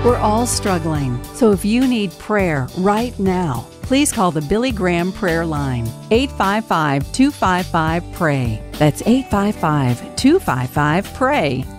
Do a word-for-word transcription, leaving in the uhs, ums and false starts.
We're all struggling, so if you need prayer right now, please call the Billy Graham Prayer Line, eight five five, two five five, P R A Y. That's eight five five, two five five, P R A Y.